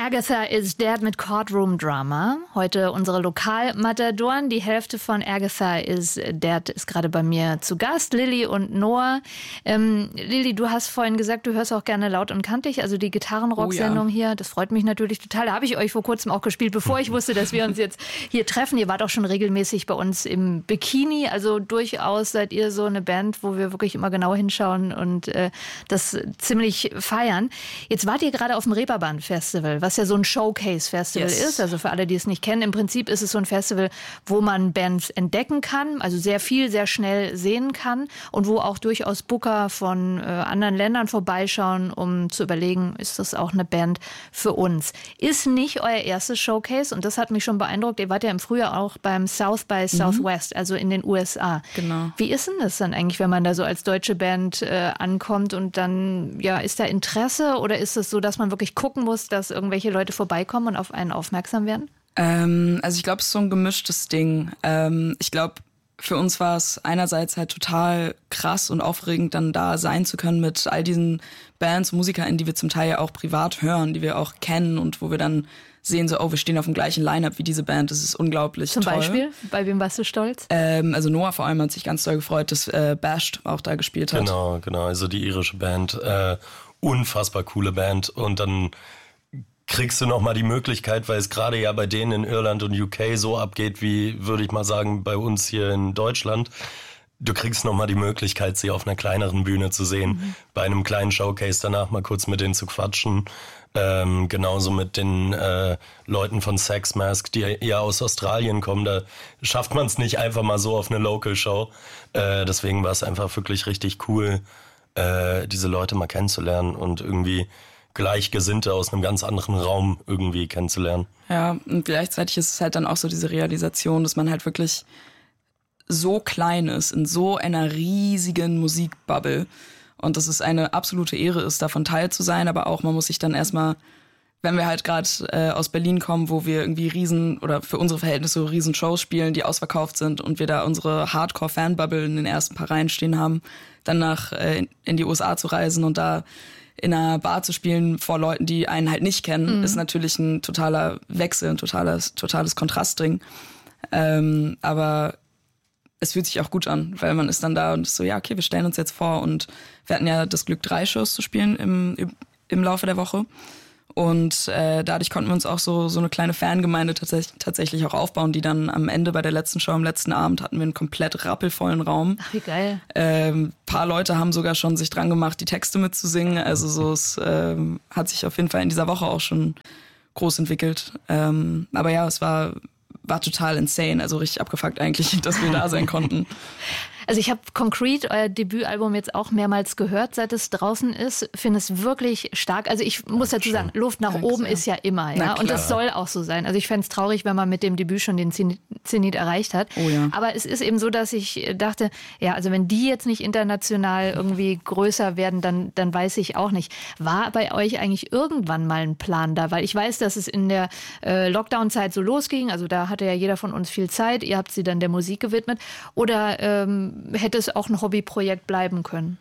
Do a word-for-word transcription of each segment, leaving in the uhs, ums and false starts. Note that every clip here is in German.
Agatha is Dead mit Courtroom Drama. Heute unsere Lokalmatadoren. Die Hälfte von Agatha is Dead ist gerade bei mir zu Gast, Lilly und Noah. Ähm, Lilly, du hast vorhin gesagt, du hörst auch gerne Laut und Kantig, also die Gitarrenrock-Sendung oh ja. hier. Das freut mich natürlich total. Da habe ich euch vor kurzem auch gespielt, bevor ich wusste, dass wir uns jetzt hier treffen. Ihr wart auch schon regelmäßig bei uns im Bikini. Also durchaus seid ihr so eine Band, wo wir wirklich immer genau hinschauen und äh, das ziemlich feiern. Jetzt wart ihr gerade auf dem Reeperbahn-Festival, was ja so ein Showcase-Festival yes. ist. Also für alle, die es nicht kennen, im Prinzip ist es so ein Festival, wo man Bands entdecken kann, also sehr viel, sehr schnell sehen kann und wo auch durchaus Booker von äh, anderen Ländern vorbeischauen, um zu überlegen, ist das auch eine Band für uns. Ist nicht euer erstes Showcase und das hat mich schon beeindruckt. Ihr wart ja im Frühjahr auch beim South by Southwest, mhm. also in den U S A. Genau. Wie ist denn das dann eigentlich, wenn man da so als deutsche Band äh, ankommt und dann, ja, ist da Interesse oder ist es so, dass man wirklich gucken muss, dass irgendwelche Leute vorbeikommen und auf einen aufmerksam werden? Ähm, also ich glaube, es ist so ein gemischtes Ding. Ähm, ich glaube, für uns war es einerseits halt total krass und aufregend, dann da sein zu können mit all diesen Bands, MusikerInnen, die wir zum Teil ja auch privat hören, die wir auch kennen und wo wir dann sehen so, oh, wir stehen auf dem gleichen Line-Up wie diese Band. Das ist unglaublich Zum toll. Zum Beispiel? Bei wem warst du stolz? Ähm, also Noah vor allem hat sich ganz doll gefreut, dass äh, Bashed auch da gespielt hat. Genau, genau. Also die irische Band. Äh, unfassbar coole Band. Und dann kriegst du nochmal die Möglichkeit, weil es gerade ja bei denen in Irland und U K so abgeht, wie, würde ich mal sagen, bei uns hier in Deutschland. Du kriegst nochmal die Möglichkeit, sie auf einer kleineren Bühne zu sehen. Mhm. Bei einem kleinen Showcase danach mal kurz mit denen zu quatschen. Ähm, genauso mit den äh, Leuten von Sex Mask, die eher aus Australien kommen. Da schafft man es nicht einfach mal so auf eine Local Show. Äh, deswegen war es einfach wirklich richtig cool, äh, diese Leute mal kennenzulernen und irgendwie Gleichgesinnte aus einem ganz anderen Raum irgendwie kennenzulernen. Ja, und gleichzeitig ist es halt dann auch so diese Realisation, dass man halt wirklich so klein ist, in so einer riesigen Musikbubble. Und dass es eine absolute Ehre ist, davon Teil zu sein, aber auch man muss sich dann erstmal, wenn wir halt gerade äh, aus Berlin kommen, wo wir irgendwie riesen, oder für unsere Verhältnisse riesen Shows spielen, die ausverkauft sind und wir da unsere Hardcore-Fanbubble in den ersten paar Reihen stehen haben, dann nach äh, in die U S A zu reisen und da in einer Bar zu spielen vor Leuten, die einen halt nicht kennen, mhm. ist natürlich ein totaler Wechsel, ein totales, totales Kontrastding. Ähm, aber es fühlt sich auch gut an, weil man ist dann da und ist so, ja, okay, wir stellen uns jetzt vor und wir hatten ja das Glück, drei Shows zu spielen im, im Laufe der Woche. Und äh, dadurch konnten wir uns auch so so eine kleine Fangemeinde tats- tatsächlich auch aufbauen, die dann am Ende bei der letzten Show, am letzten Abend, hatten wir einen komplett rappelvollen Raum. Ach, wie geil. Ähm, paar Leute haben sogar schon sich dran gemacht, die Texte mitzusingen. Also so es äh, hat sich auf jeden Fall in dieser Woche auch schon groß entwickelt. Ähm, aber ja, es war war total insane, also richtig abgefuckt eigentlich, dass wir da sein konnten. Also ich habe Concrete, euer Debütalbum, jetzt auch mehrmals gehört, seit es draußen ist. Finde es wirklich stark. Also ich muss dazu sagen, Luft nach Danke oben sehr. ist ja immer. Ja? Und das soll auch so sein. Also ich fände es traurig, wenn man mit dem Debüt schon den Zenit, Zenit erreicht hat. Oh ja. Aber es ist eben so, dass ich dachte, ja, also wenn die jetzt nicht international irgendwie größer werden, dann, dann weiß ich auch nicht. War bei euch eigentlich irgendwann mal ein Plan da? Weil ich weiß, dass es in der äh, Lockdown-Zeit so losging. Also da hatte ja jeder von uns viel Zeit. Ihr habt sie dann der Musik gewidmet. Oder ähm, hätte es auch ein Hobbyprojekt bleiben können?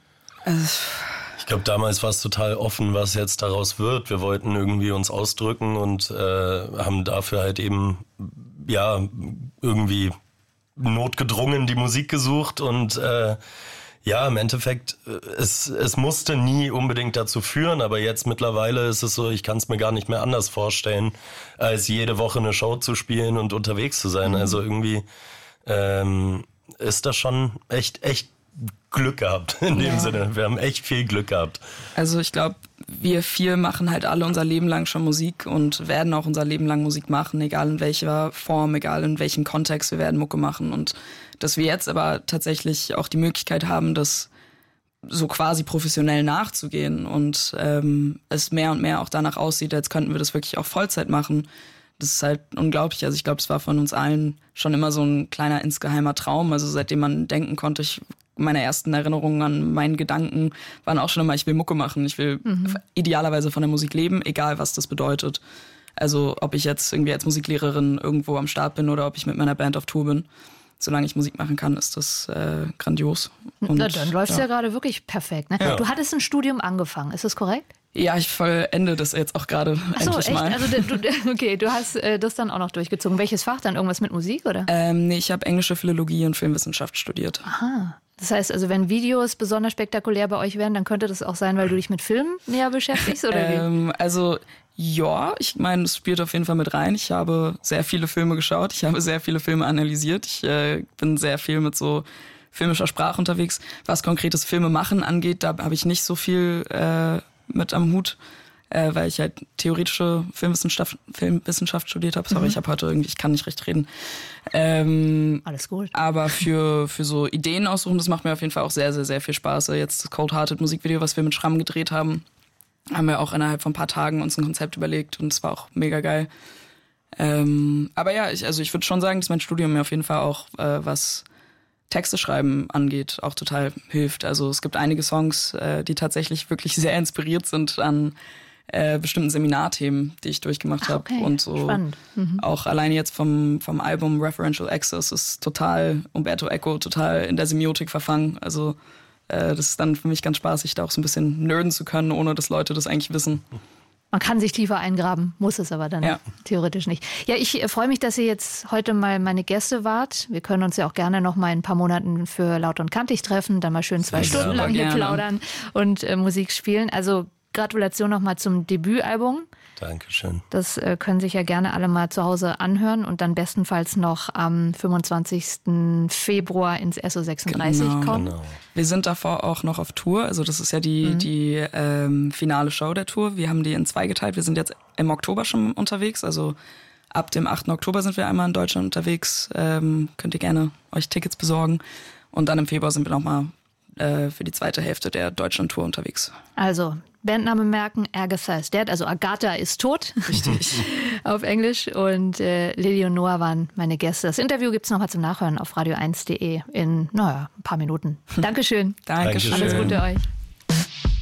Ich glaube, damals war es total offen, was jetzt daraus wird. Wir wollten irgendwie uns ausdrücken und äh, haben dafür halt eben, ja, irgendwie notgedrungen die Musik gesucht und äh, ja, im Endeffekt, es, es musste nie unbedingt dazu führen, aber jetzt mittlerweile ist es so, ich kann es mir gar nicht mehr anders vorstellen, als jede Woche eine Show zu spielen und unterwegs zu sein. Mhm. Also irgendwie ähm, ist das schon echt, echt Glück gehabt in dem ja. Sinne. Wir haben echt viel Glück gehabt. Also ich glaube, wir vier machen halt alle unser Leben lang schon Musik und werden auch unser Leben lang Musik machen, egal in welcher Form, egal in welchem Kontext, wir werden Mucke machen. Und dass wir jetzt aber tatsächlich auch die Möglichkeit haben, das so quasi professionell nachzugehen und ähm, es mehr und mehr auch danach aussieht, als könnten wir das wirklich auch Vollzeit machen. Das ist halt unglaublich. Also ich glaube, es war von uns allen schon immer so ein kleiner insgeheimer Traum. Also seitdem man denken konnte, ich meine ersten Erinnerungen an meinen Gedanken waren auch schon immer, ich will Mucke machen. Ich will mhm. idealerweise von der Musik leben, egal was das bedeutet. Also ob ich jetzt irgendwie als Musiklehrerin irgendwo am Start bin oder ob ich mit meiner Band auf Tour bin. Solange ich Musik machen kann, ist das äh, grandios. Und, Na, dann läuft es ja, ja gerade wirklich perfekt. Ne? Ja. Du hattest ein Studium angefangen, ist das korrekt? Ja, ich vollende das jetzt auch gerade Ach so, endlich echt? mal. Also du, okay, du hast äh, das dann auch noch durchgezogen. Welches Fach dann? Irgendwas mit Musik, oder? Ähm, nee, ich habe englische Philologie und Filmwissenschaft studiert. Aha. Das heißt also, wenn Videos besonders spektakulär bei euch wären, dann könnte das auch sein, weil du dich mit Filmen näher beschäftigst, oder wie? Ähm, also ja, ich meine, es spielt auf jeden Fall mit rein. Ich habe sehr viele Filme geschaut, ich habe sehr viele Filme analysiert. Ich äh, bin sehr viel mit so filmischer Sprache unterwegs. Was konkretes Filmemachen angeht, da habe ich nicht so viel äh, mit am Hut, äh, weil ich halt theoretische Filmwissenschaft, Filmwissenschaft studiert habe. Sorry, mhm. ich habe heute irgendwie, ich kann nicht recht reden. Ähm, Alles gut. Aber für, für so Ideen aussuchen, das macht mir auf jeden Fall auch sehr, sehr, sehr viel Spaß. Jetzt das Cold Hearted Musikvideo, was wir mit Schramm gedreht haben, haben wir auch innerhalb von ein paar Tagen uns ein Konzept überlegt und es war auch mega geil. Ähm, aber ja, ich, also ich würde schon sagen, dass mein Studium mir auf jeden Fall auch äh, was Texte schreiben angeht, auch total hilft. Also es gibt einige Songs, äh, die tatsächlich wirklich sehr inspiriert sind an äh, bestimmten Seminarthemen, die ich durchgemacht habe. Okay. Und so Spannend. Mhm. auch alleine jetzt vom, vom Album Referential Access ist total Umberto Eco, total in der Semiotik verfangen. Also äh, das ist dann für mich ganz spaßig, da auch so ein bisschen nerden zu können, ohne dass Leute das eigentlich wissen. Man kann sich tiefer eingraben, muss es aber dann ja. theoretisch nicht. Ja, ich freue mich, dass ihr jetzt heute mal meine Gäste wart. Wir können uns ja auch gerne noch mal in ein paar Monaten für Laut und Kantig treffen, dann mal schön zwei Sehr Stunden lang hier gerne. plaudern und äh, Musik spielen. Also Gratulation noch mal zum Debütalbum. Dankeschön. Das äh, können sich ja gerne alle mal zu Hause anhören und dann bestenfalls noch am fünfundzwanzigsten Februar ins S O sechsunddreißig Genau. kommen. Genau. Wir sind davor auch noch auf Tour, also das ist ja die, mhm. die ähm, finale Show der Tour. Wir haben die in zwei geteilt. Wir sind jetzt im Oktober schon unterwegs, also ab dem achten Oktober sind wir einmal in Deutschland unterwegs. Ähm, könnt ihr gerne euch Tickets besorgen. Und dann im Februar sind wir nochmal äh, für die zweite Hälfte der Deutschland-Tour unterwegs. Also Bandname merken, Agatha is dead, also Agatha ist tot. Richtig. Auf Englisch. Und äh, Lili und Noah waren meine Gäste. Das Interview gibt es nochmal zum Nachhören auf radio eins punkt de in, naja, ein paar Minuten. Dankeschön. Dankeschön. Alles Gute euch.